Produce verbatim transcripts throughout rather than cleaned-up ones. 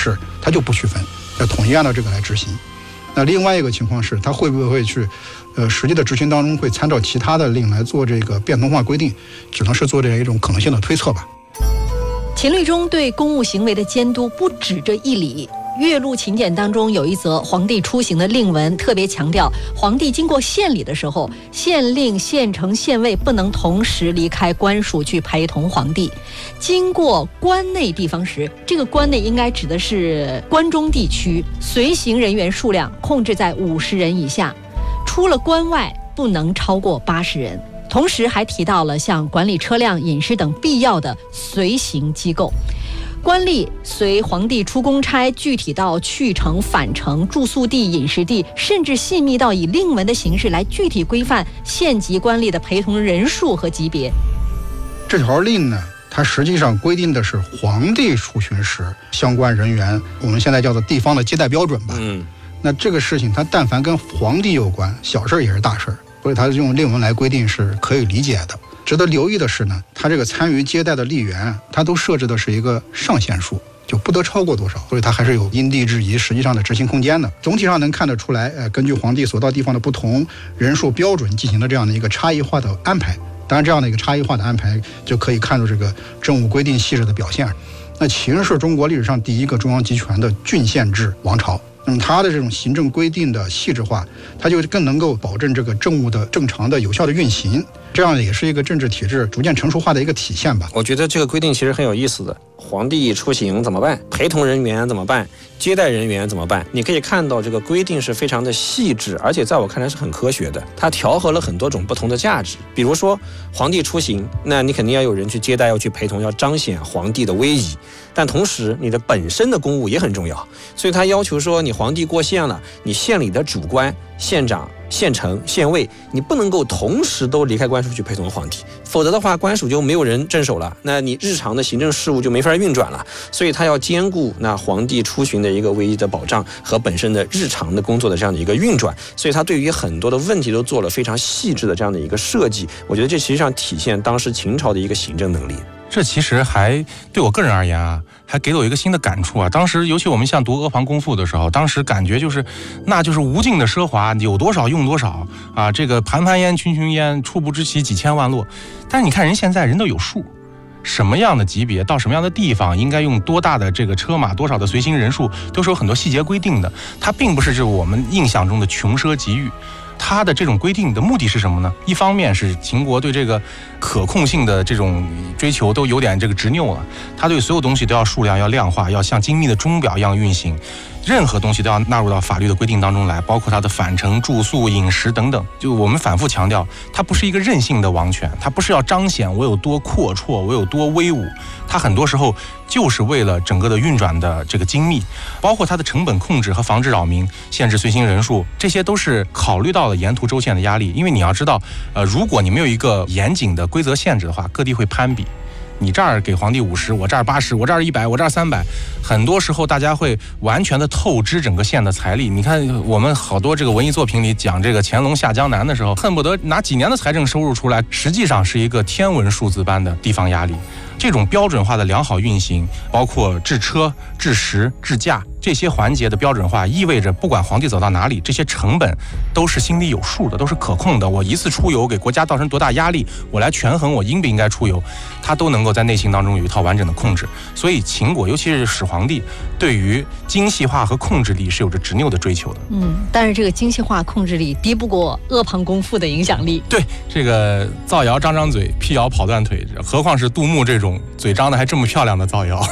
事，他就不区分，要统一按照这个来执行。那另外一个情况是，他会不会去，呃，实际的执行当中会参照其他的令来做这个变通化规定，只能是做这样一种可能性的推测吧。 秦律中对公务行为的监督不止这一理。岳麓秦简当中有一则皇帝出行的令文，特别强调皇帝经过县里的时候，县令、县丞、县尉不能同时离开官署去陪同皇帝。经过关内地方时，这个关内应该指的是关中地区，随行人员数量控制在五十人以下，出了关外不能超过八十人。同时还提到了像管理车辆、饮食等必要的随行机构。官吏随皇帝出公差，具体到去程、返程、住宿地、饮食地，甚至细密到以令文的形式来具体规范县级官吏的陪同人数和级别。 这条令呢，它实际上规定的是皇帝出巡时相关人员，我们现在叫做地方的接待标准吧。嗯，那这个事情它但凡跟皇帝有关，小事也是大事，所以它用令文来规定是可以理解的。值得留意的是呢，它这个参与接待的吏员，它都设置的是一个上限数，就不得超过多少，所以它还是有因地制宜实际上的执行空间的。总体上能看得出来，呃，根据皇帝所到地方的不同人数标准进行的这样的一个差异化的安排。当然，这样的一个差异化的安排就可以看出这个政务规定细致的表现。那秦是中国历史上第一个中央集权的郡县制王朝。那么它的这种行政规定的细致化，它就更能够保证这个政务的正常的有效的运行，这样也是一个政治体制逐渐成熟化的一个体现吧。 我觉得这个规定其实很有意思的。皇帝出行怎么办？陪同人员怎么办？接待人员怎么办？你可以看到这个规定是非常的细致，而且在我看来是很科学的。它调和了很多种不同的价值。比如说皇帝出行，那你肯定要有人去接待，要去陪同，要彰显皇帝的威仪。但同时你的本身的公务也很重要，所以他要求说，你皇帝过县了，你县里的主官、县长、县丞、县尉，你不能够同时都离开官署去陪同皇帝，否则的话官署就没有人镇守了，那你日常的行政事务就没法运转了。所以他要兼顾那皇帝出巡的一个唯一的保障和本身的日常的工作的这样的一个运转，所以他对于很多的问题都做了非常细致的这样的一个设计。我觉得这实际上体现当时秦朝的一个行政能力。 这其实还对我个人而言啊，还给了我一个新的感触啊。当时尤其我们像读《阿房宫赋》的时候，当时感觉就是那就是无尽的奢华，有多少用多少啊，这个盘盘烟群群烟，触不知其几千万落。但是你看人现在人都有数，什么样的级别到什么样的地方应该用多大的这个车马，多少的随行人数，都是有很多细节规定的。它并不是就是我们印象中的穷奢极欲。它的这种规定的目的是什么呢？一方面是秦国对这个可控性的这种追求都有点这个执拗了，它对所有东西都要数量，要量化，要像精密的钟表一样运行，任何东西都要纳入到法律的规定当中来，包括它的返程、住宿、饮食等等。就我们反复强调，它不是一个任性的王权，它不是要彰显我有多阔绰，我有多威武，它很多时候就是为了整个的运转的这个精密，包括它的成本控制和防止扰民、限制随行人数，这些都是考虑到了沿途州县的压力。因为你要知道，呃，如果你没有一个严谨的规则限制的话，各地会攀比。你这儿给皇帝五十，我这儿八十，我这儿一百，我这儿三百，很多时候大家会完全的透支整个县的财力。你看我们好多这个文艺作品里讲这个乾隆下江南的时候，恨不得拿几年的财政收入出来，实际上是一个天文数字般的地方压力。这种标准化的良好运行，包括制车、制食、制驾这些环节的标准化，意味着不管皇帝走到哪里，这些成本都是心里有数的，都是可控的。我一次出游给国家造成多大压力，我来权衡我应不应该出游，他都能够在内心当中有一套完整的控制。所以秦国，尤其是始皇帝，对于精细化和控制力是有着执拗的追求的。 嗯，但是这个精细化控制力敌不过阿房宫赋的影响力。 对，这个造谣张张嘴，辟谣跑断腿，何况是杜牧这种嘴张得还这么漂亮的造谣。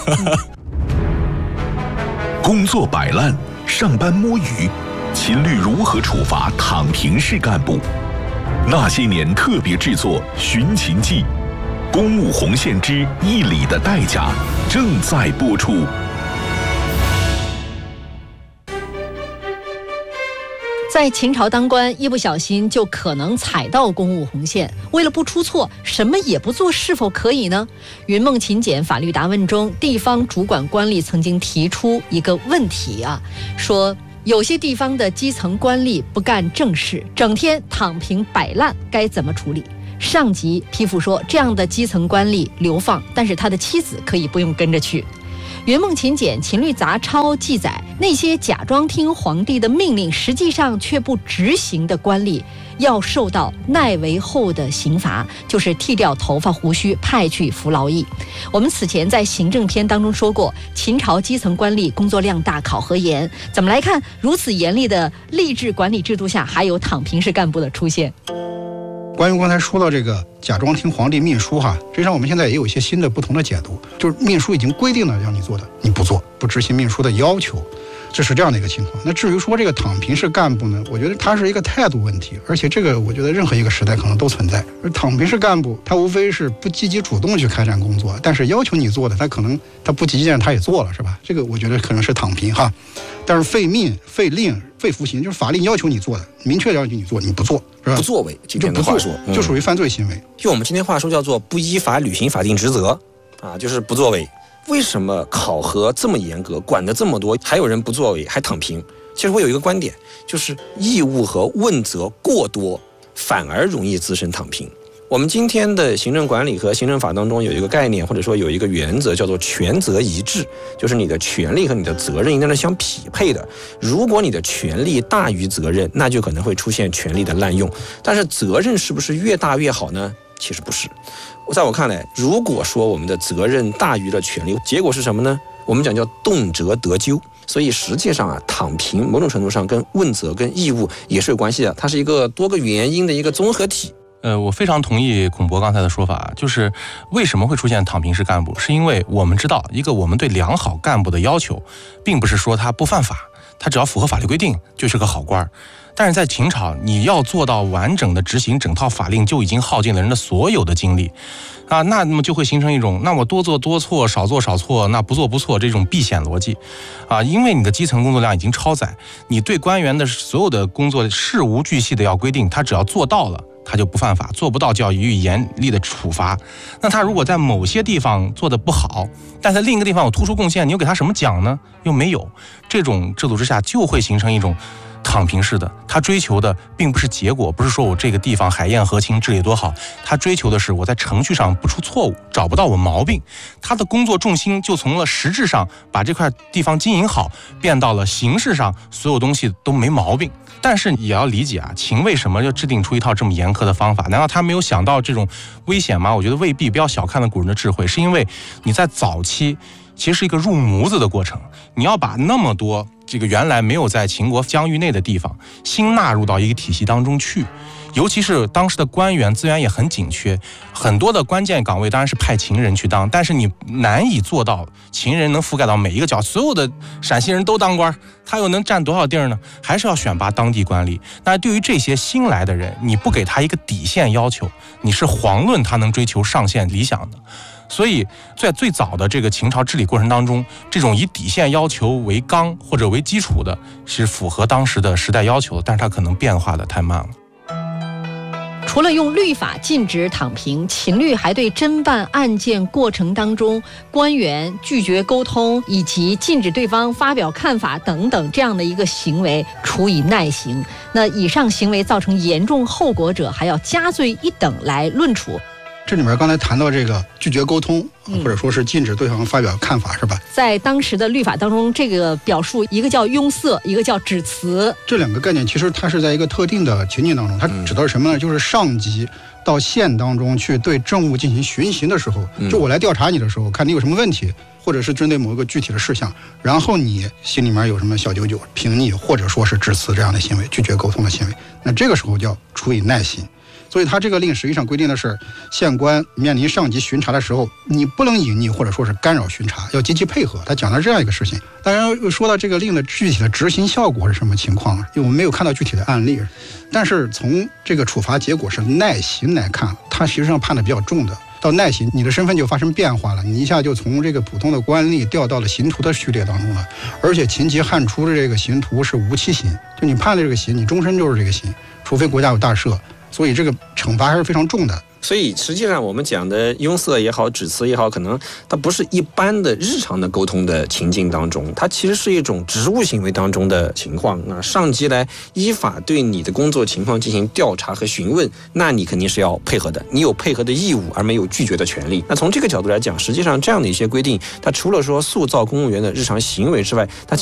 工作摆烂，上班摸鱼，秦律如何处罚躺平式干部？那些年特别制作《寻秦记》，公务红线之一里的代价正在播出。 在秦朝当官，一不小心就可能踩到公务红线。为了不出错，什么也不做，是否可以呢？云梦秦简法律答问中，地方主管官吏曾经提出一个问题啊，说有些地方的基层官吏不干正事，整天躺平摆烂，该怎么处理？上级批复说，这样的基层官吏流放，但是他的妻子可以不用跟着去。 圆梦秦简·秦律杂抄记载，那些假装听皇帝的命令，实际上却不执行的官吏，要受到奈为后的刑罚，就是剃掉头发胡须，派去服劳役。我们此前在行政篇当中说过，秦朝基层官吏工作量大，考核严。怎么来看如此严厉的吏治管理制度下，还有躺平式干部的出现？ 关于刚才说到这个假装听皇帝命书哈，实际上我们现在也有一些新的不同的解读，就是命书已经规定了让你做的，你不做，不执行命书的要求，这是这样的一个情况。那至于说这个躺平式干部呢，我觉得它是一个态度问题，而且这个我觉得任何一个时代可能都存在。而躺平式干部他无非是不积极主动去开展工作，但是要求你做的，他可能他不积极他也做了，是吧？这个我觉得可能是躺平哈。但是废命、废令、废服刑，就是法令要求你做的，明确要求你做，你不做，是吧？ 不作为，今天的话说， 就属于犯罪行为。 用我们今天话说叫做不依法履行法定职责啊，就是不作为。为什么考核这么严格，管得这么多，还有人不作为，还躺平？其实我有一个观点，就是义务和问责过多，反而容易滋生躺平。我们今天的行政管理和行政法当中有一个概念，或者说有一个原则，叫做权责一致，就是你的权利和你的责任应该是相匹配的。如果你的权利大于责任，那就可能会出现权力的滥用。但是责任是不是越大越好呢？其实不是。在我看来，如果说我们的责任大于了权利，结果是什么呢？我们讲叫动辄得咎。所以实际上啊，躺平某种程度上跟问责跟义务也是有关系的，它是一个多个原因的一个综合体。 呃，我非常同意孔博刚才的说法，就是为什么会出现躺平式干部，是因为我们知道，一个我们对良好干部的要求，并不是说他不犯法，他只要符合法律规定就是个好官。但是在秦朝，你要做到完整的执行整套法令，就已经耗尽了人的所有的精力啊，那那么就会形成一种，那我多做多错，少做少错，那不做不错这种避险逻辑啊，因为你的基层工作量已经超载，你对官员的所有的工作事无巨细的要规定，他只要做到了，他就不犯法，做不到就要予以严厉的处罚。那他如果在某些地方做得不好，但在另一个地方有突出贡献，你又给他什么奖呢？又没有。这种制度之下就会形成一种躺平式的，他追求的并不是结果，不是说我这个地方海晏河清治理多好，他追求的是我在程序上不出错误，找不到我毛病。他的工作重心就从了实质上把这块地方经营好，变到了形式上所有东西都没毛病。但是也要理解啊，秦为什么要制定出一套这么严苛的方法？难道他没有想到这种危险吗？我觉得未必，不要小看了古人的智慧，是因为你在早期其实是一个入模子的过程，你要把那么多这个原来没有在秦国疆域内的地方新纳入到一个体系当中去，尤其是当时的官员资源也很紧缺，很多的关键岗位当然是派秦人去当，但是你难以做到秦人能覆盖到每一个角，所有的陕西人都当官，他又能占多少地儿呢？还是要选拔当地官吏。那对于这些新来的人，你不给他一个底线要求，你是遑论他能追求上限理想的。所以在最早的这个秦朝治理过程当中，这种以底线要求为纲或者为基础的，是符合当时的时代要求的，但是它可能变化的太慢了。 除了用律法禁止躺平，秦律还对侦办案件过程当中官员拒绝沟通以及禁止对方发表看法等等这样的一个行为处以耐刑。那以上行为造成严重后果者，还要加罪一等来论处。 这里面刚才谈到这个拒绝沟通，或者说是禁止对方发表看法，是吧？ 在当时的律法当中，这个表述一个叫拥塞，一个叫指词。 这两个概念其实它是在一个特定的情境当中，它指的是什么呢？就是上级到县当中去对政务进行巡行的时候，就我来调查你的时候，看你有什么问题，或者是针对某一个具体的事项，然后你心里面有什么小九九，评议或者说是致辞这样的行为，拒绝沟通的行为，那这个时候叫处以耐刑。所以他这个令实际上规定的是，县官面临上级巡查的时候，你不能隐匿或者说是干扰巡查，要积极配合。他讲了这样一个事情。当然又说到这个令的具体的执行效果是什么情况，因为我们没有看到具体的案例，但是从这个处罚结果是耐刑来看，他实际上判的比较重的。到耐刑，你的身份就发生变化了，你一下就从这个普通的官吏调到了刑徒的序列当中了。而且秦籍汉初的这个刑徒是无期刑，就你判的这个刑，你终身就是这个刑，除非国家有大赦。所以这个惩罚还是非常重的。 所以实际上我们讲的拥塞也好，指词也好，可能它不是一般的日常的沟通的情境当中，它其实是一种职务行为当中的情况啊。上级来依法对你的工作情况进行调查和询问，那你肯定是要配合的，你有配合的义务，而没有拒绝的权利。那从这个角度来讲，实际上这样的一些规定，它除了说塑造公务员的日常行为之外，它其实